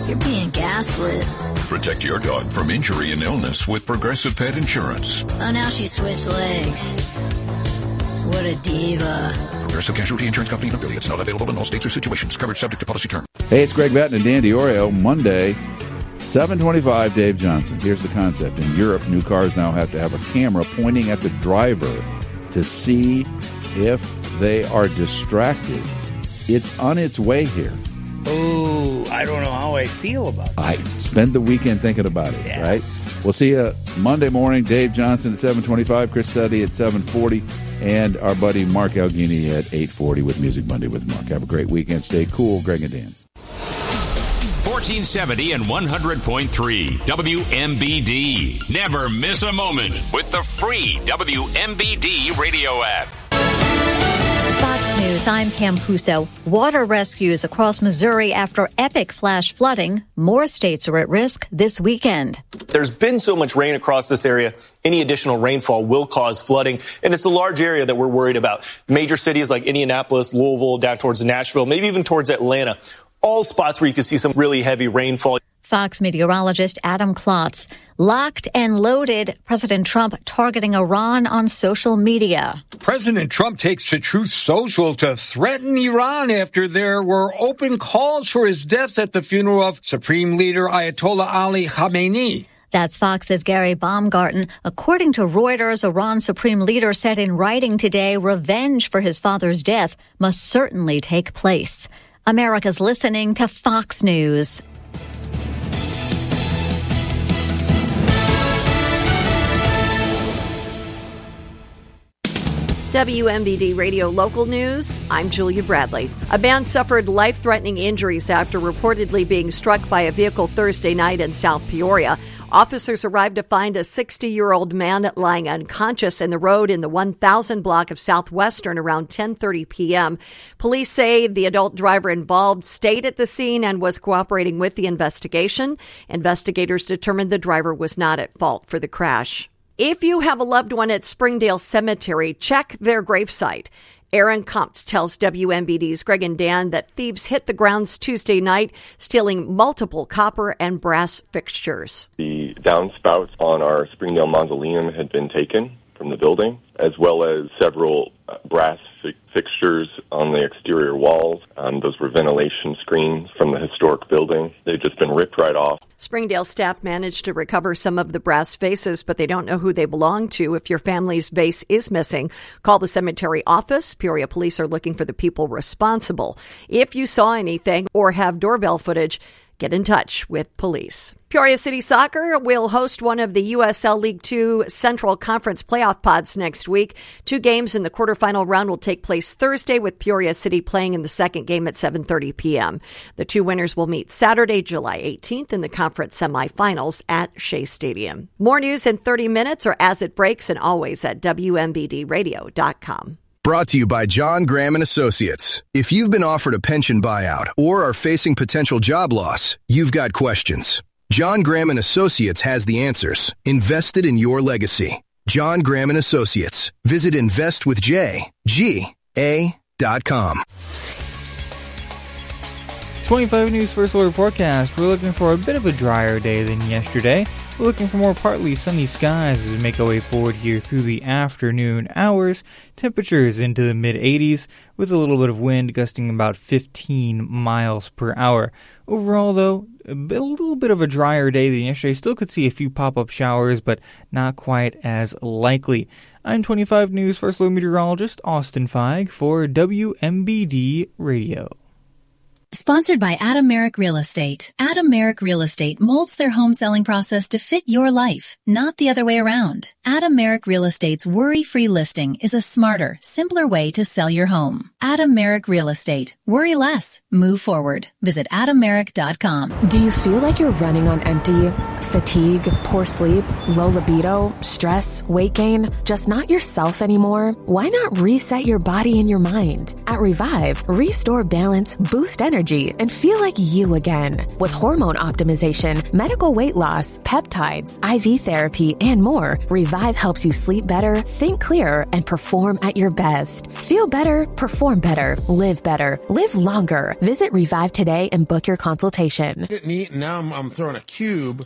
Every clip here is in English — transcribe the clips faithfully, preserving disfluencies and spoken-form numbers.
You're being gaslit. Protect your dog from injury and illness with Progressive Pet Insurance. Oh, now she switched legs. What a diva. Progressive Casualty Insurance Company and affiliates. Not available in all states or situations. Coverage subject to policy terms. Hey, it's Greg Batten and Dan Diorio. Monday, seven twenty-five, Dave Johnson. Here's the concept. In Europe, new cars now have to have a camera pointing at the driver to see if they are distracted. It's on its way here. Oh, I don't know how I feel about that. I spend the weekend thinking about it, yeah. right? We'll see you Monday morning. Dave Johnson at seven twenty-five, Chris Suddy at seven forty, and our buddy Mark Alghini at eight forty with Music Monday with Mark. Have a great weekend. Stay cool. Greg and Dan. fourteen seventy and one hundred point three W M B D. Never miss a moment with the free W M B D radio app. Fox News, I'm Pam Puso. Water rescues across Missouri after epic flash flooding. More states are at risk this weekend. There's been so much rain across this area, any additional rainfall will cause flooding, and it's a large area that we're worried about. Major cities like Indianapolis, Louisville, down towards Nashville, maybe even towards Atlanta, all spots where you can see some really heavy rainfall. Fox meteorologist Adam Klotz. Locked and loaded, President Trump targeting Iran on social media. President Trump takes to Truth Social to threaten Iran after there were open calls for his death at the funeral of Supreme Leader Ayatollah Ali Khamenei. That's Fox's Gary Baumgarten. According to Reuters, Iran's supreme leader said in writing today, revenge for his father's death must certainly take place. America's listening to Fox News. W M B D Radio Local News, I'm Julia Bradley. A man suffered life-threatening injuries after reportedly being struck by a vehicle Thursday night in South Peoria. Officers arrived to find a sixty-year-old man lying unconscious in the road in the one thousand block of Southwestern around ten thirty p.m. Police say the adult driver involved stayed at the scene and was cooperating with the investigation. Investigators determined the driver was not at fault for the crash. If you have a loved one at Springdale Cemetery, check their gravesite. Aaron Kumps tells W M B D's Greg and Dan that thieves hit the grounds Tuesday night, stealing multiple copper and brass fixtures. The downspouts on our Springdale mausoleum had been taken from the building, as well as several brass fi- fixtures on the exterior walls. Um, those were ventilation screens from the historic building. They've just been ripped right off. Springdale staff managed to recover some of the brass vases, but they don't know who they belong to. If your family's vase is missing, call the cemetery office. Peoria police are looking for the people responsible. If you saw anything or have doorbell footage, get in touch with police. Peoria City Soccer will host one of the U S L League Two Central Conference playoff pods next week. Two games in the quarterfinal round will take place Thursday, with Peoria City playing in the second game at seven thirty p.m. The two winners will meet Saturday, July eighteenth in the conference semifinals at Shea Stadium. More news in thirty minutes or as it breaks, and always at W M B D radio dot com. Brought to you by John Graham and Associates. If you've been offered a pension buyout or are facing potential job loss, you've got questions. John Graham and Associates has the answers. Invested in your legacy. John Graham and Associates. Visit invest with J G A dot com. twenty-five News First Alert Forecast. We're looking for a bit of a drier day than yesterday. We're looking for more partly sunny skies as we make our way forward here through the afternoon hours. Temperatures into the mid eighties with a little bit of wind gusting about fifteen miles per hour. Overall, though, a, bit, a little bit of a drier day than yesterday. Still could see a few pop-up showers, but not quite as likely. I'm twenty-five News First Alert Meteorologist Austin Feig for W M B D Radio. Sponsored by Adam Merrick Real Estate. Adam Merrick Real Estate molds their home selling process to fit your life, not the other way around. Adam Merrick Real Estate's worry-free listing is a smarter, simpler way to sell your home. Adam Merrick Real Estate. Worry less. Move forward. Visit adam merrick dot com. Do you feel like you're running on empty? Fatigue, poor sleep, low libido, stress, weight gain, just not yourself anymore? Why not reset your body and your mind? At Revive, restore balance, boost energy, energy, and feel like you again. With hormone optimization, medical weight loss, peptides, I V therapy, and more, Revive helps you sleep better, think clearer, and perform at your best. Feel better, perform better, live better, live longer. Visit Revive today and book your consultation. Didn't eat, and now I'm, I'm throwing a cube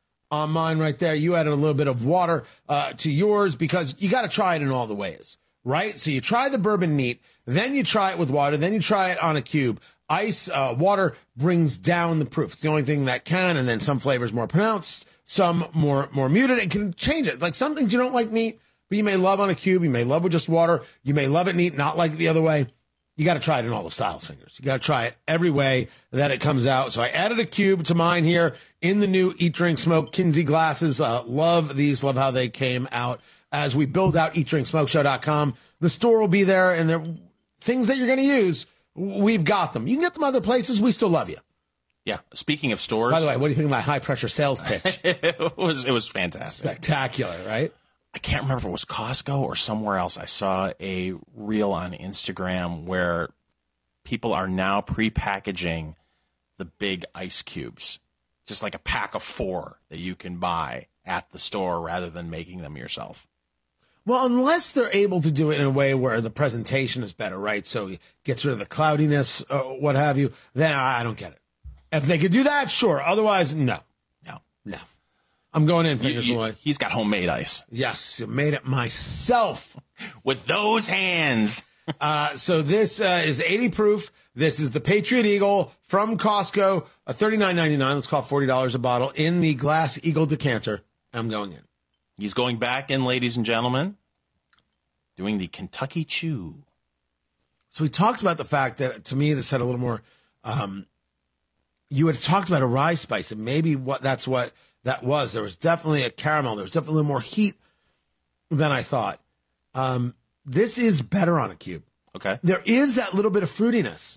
on mine right there. You added a little bit of water uh, to yours because you got to try it in all the ways, right? So you try the bourbon neat, then you try it with water, then you try it on a cube. Ice, uh, water brings down the proof. It's the only thing that can, and then some flavors more pronounced, some more more muted. It can change it. Like some things you don't like neat, but you may love on a cube. You may love with just water. You may love it neat, not like it the other way. You got to try it in all the styles, Fingers. You got to try it every way that it comes out. So I added a cube to mine here in the new Eat, Drink, Smoke Kinsey glasses. Uh, love these. Love how they came out as we build out eat drink smoke show dot com. The store will be there, and they're things that you're going to use. We've got them. You can get them other places. We still love you. Yeah. Speaking of stores. By the way, what do you think of my high pressure sales pitch? it was it was fantastic. Spectacular, right? I can't remember if it was Costco or somewhere else. I saw a reel on Instagram where people are now pre-packaging the big ice cubes, just like a pack of four that you can buy at the store rather than making them yourself. Well, unless they're able to do it in a way where the presentation is better, right? So it gets rid of the cloudiness, uh, what have you, then I don't get it. If they could do that, sure. Otherwise, no. No. No. I'm going in, Fingers you, you, Malloy. He's got homemade ice. Yes, made it myself. With those hands. uh, so this uh, is eighty proof. This is the Patriot Eagle from Costco, a thirty-nine ninety-nine. Let's call it forty dollars a bottle in the Glass Eagle decanter. I'm going in. He's going back in, ladies and gentlemen, doing the Kentucky Chew. So he talks about the fact that, to me, this had a little more, um, you had talked about a rye spice, and maybe what that's what that was. There was definitely a caramel. There was definitely a little more heat than I thought. Um, this is better on a cube. Okay. There is that little bit of fruitiness.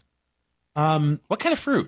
Um, what kind of fruit?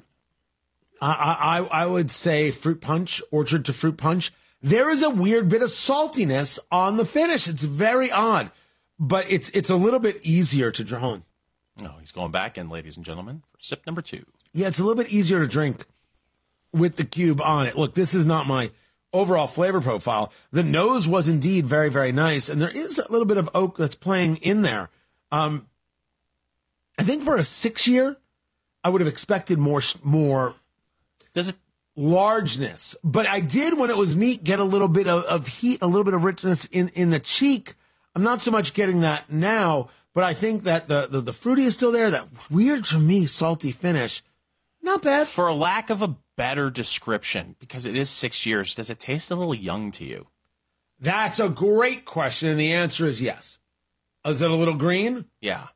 I, I, I would say fruit punch, orchard to fruit punch. There is a weird bit of saltiness on the finish. It's very odd, but it's it's a little bit easier to draw on. Oh, he's going back in, ladies and gentlemen, for sip number two. Yeah, it's a little bit easier to drink with the cube on it. Look, this is not my overall flavor profile. The nose was indeed very, very nice, and there is a little bit of oak that's playing in there. Um, I think for a six-year, I would have expected more more Does it largeness. But I did, when it was neat, get a little bit of, of heat, a little bit of richness in, in the cheek. I'm not so much getting that now, but I think that the, the, the fruity is still there. That weird, to me, salty finish. Not bad. For a lack of a better description, because it is six years, does it taste a little young to you? That's a great question, and the answer is yes. Is it a little green? Yeah.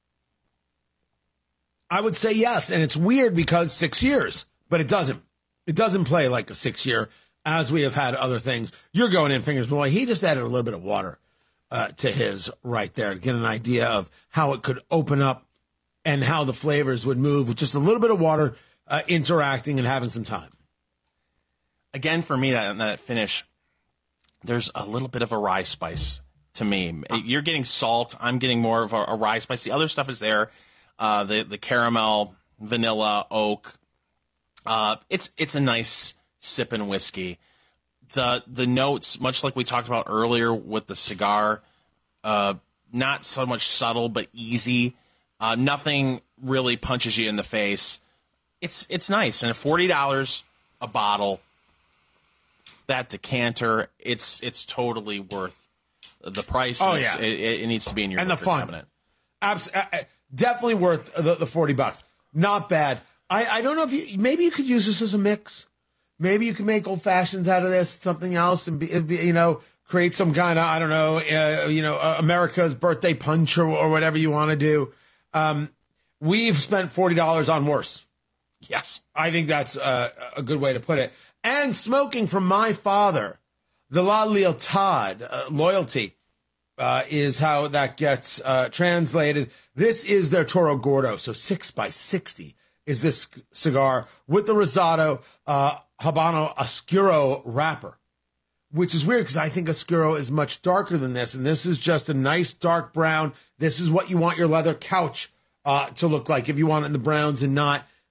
I would say yes, and it's weird because six years, but it doesn't. It doesn't play like a six-year, as we have had other things. You're going in, Fingers Malloy. He just added a little bit of water uh, to his right there to get an idea of how it could open up and how the flavors would move with just a little bit of water uh, interacting and having some time. Again, for me, that, that finish, there's a little bit of a rye spice to me. You're getting salt. I'm getting more of a, a rye spice. The other stuff is there. Uh, the, the caramel, vanilla, oak. Uh, it's it's a nice sipping whiskey. The the notes, much like we talked about earlier with the cigar, uh, not so much subtle but easy. Uh, nothing really punches you in the face. It's it's nice, and forty dollars a bottle. That decanter, it's it's totally worth the price. Oh yeah, it, it needs to be in your and the fun. Cabinet. Abs- uh, definitely worth the, the forty bucks. Not bad. I, I don't know if you, maybe you could use this as a mix. Maybe you could make old fashions out of this, something else, and be, be you know, create some kind of, I don't know, uh, you know, uh, America's birthday punch or, or whatever you want to do. Um, we've spent forty dollars on worse. Yes. I think that's uh, a good way to put it. And smoking from my father, the La Lealtad, uh, loyalty, uh, is how that gets uh, translated. This is their Toro Gordo, so six by sixty. Is this cigar with the Rosado uh, Habano Oscuro wrapper, which is weird because I think Oscuro is much darker than this, and this is just a nice dark brown. This is what you want your leather couch uh, to look like if you want it in the browns and not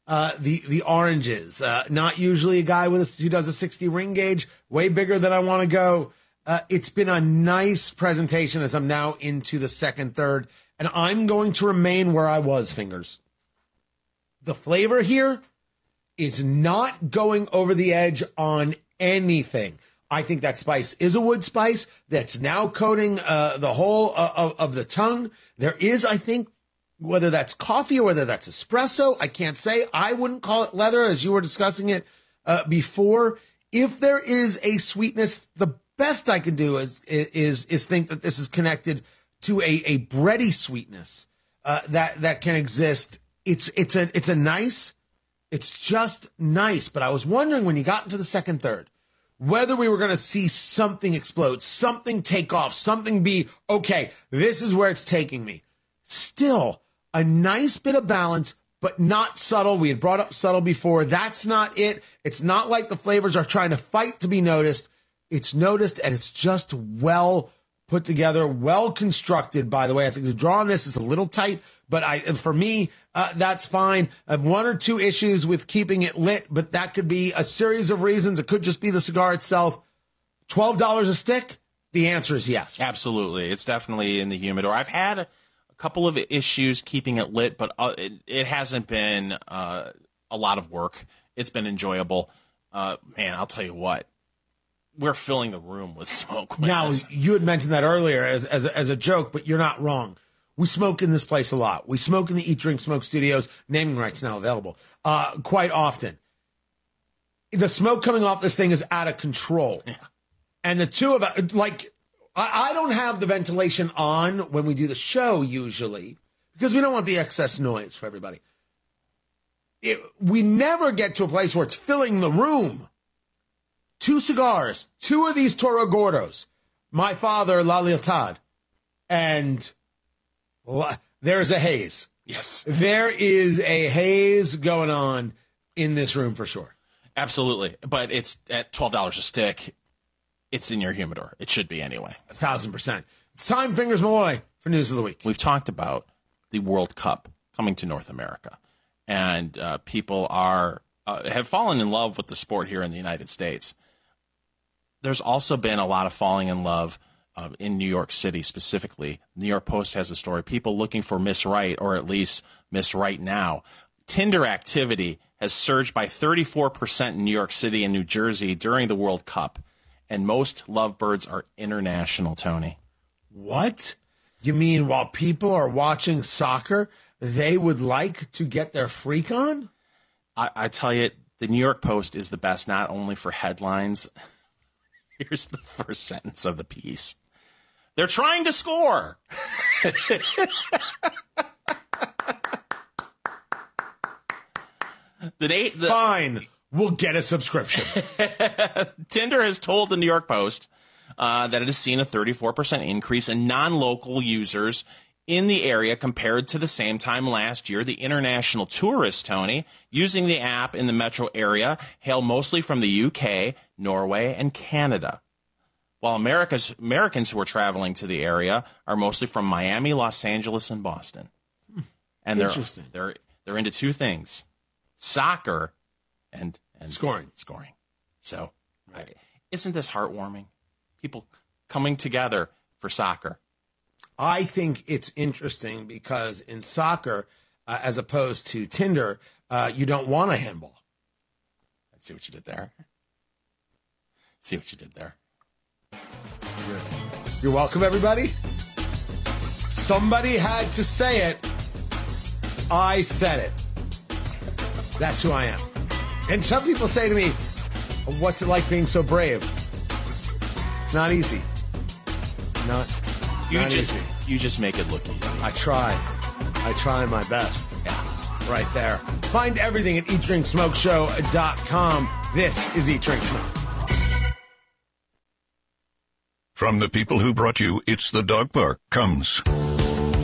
uh, the the oranges. Uh, not usually a guy with a, who does a sixty ring gauge, way bigger than I want to go. Uh, it's been a nice presentation as I'm now into the second third, and I'm going to remain where I was, Fingers. The flavor here is not going over the edge on anything. I think that spice is a wood spice that's now coating uh, the whole uh, of, of the tongue. There is, I think, whether that's coffee or whether that's espresso, I can't say. I wouldn't call it leather, as you were discussing it uh, before. If there is a sweetness, the best I can do is is is think that this is connected to a, a bready sweetness uh, that that can exist. It's it's a it's a nice, it's just nice. But I was wondering when you got into the second third, whether we were going to see something explode, something take off, something be, okay, this is where it's taking me. Still, a nice bit of balance, but not subtle. We had brought up subtle before. That's not it. It's not like the flavors are trying to fight to be noticed. It's noticed, and it's just well put together, well constructed, by the way. I think the draw on this is a little tight, but I, for me, uh, that's fine. I have one or two issues with keeping it lit, but that could be a series of reasons. It could just be the cigar itself. twelve dollars a stick? The answer is yes. Absolutely. It's definitely in the humidor. I've had a couple of issues keeping it lit, but uh, it, it hasn't been uh, a lot of work. It's been enjoyable. Uh, man, I'll tell you what. We're filling the room with smoke. With now, this. You had mentioned that earlier as, as, a, as a joke, but you're not wrong. We smoke in this place a lot. We smoke in the Eat, Drink, Smoke studios, naming rights now available, uh, quite often. The smoke coming off this thing is out of control. Yeah. And the two of us, like, I, I don't have the ventilation on when we do the show usually because we don't want the excess noise for everybody. It, we never get to a place where it's filling the room. Two cigars, two of these Toro Gordos, my father, La Lealtad, and la- there's a haze. Yes. There is a haze going on in this room for sure. Absolutely. But it's at twelve dollars a stick. It's in your humidor. It should be anyway. A thousand percent. It's time, Fingers Malloy, for News of the Week. We've talked about the World Cup coming to North America, and uh, people are uh, have fallen in love with the sport here in the United States. There's also been a lot of falling in love uh, in New York City specifically. New York Post has a story. People looking for Miss Right, or at least Miss Right now. Tinder activity has surged by thirty-four percent in New York City and New Jersey during the World Cup. And most lovebirds are international, Tony. What? You mean while people are watching soccer, they would like to get their freak on? I, I tell you, the New York Post is the best not only for headlines. Here's the first sentence of the piece. They're trying to score. the day, the, Fine. We'll get a subscription. Tinder has told the New York Post uh, that it has seen a thirty-four percent increase in non-local users in the area compared to the same time last year. The international tourists, Tony, using the app in the metro area hail mostly from the U K, Norway, and Canada. While America's, Americans who are traveling to the area are mostly from Miami, Los Angeles, and Boston. And they're, they're, they're into two things, soccer and, and scoring. Scoring. So right. I, isn't this heartwarming? People coming together for soccer. I think it's interesting because in soccer, uh, as opposed to Tinder, uh, you don't want a handball. I see what you did there. See what you did there. You're welcome, everybody. Somebody had to say it. I said it. That's who I am. And some people say to me, what's it like being so brave? It's not easy. Not You Not just easy. you just make it look easy. I try. I try my best. Yeah. Right there. Find everything at eat drink smoke show dot com. This is Eat Drink Smoke. From the people who brought you It's the Dog Park comes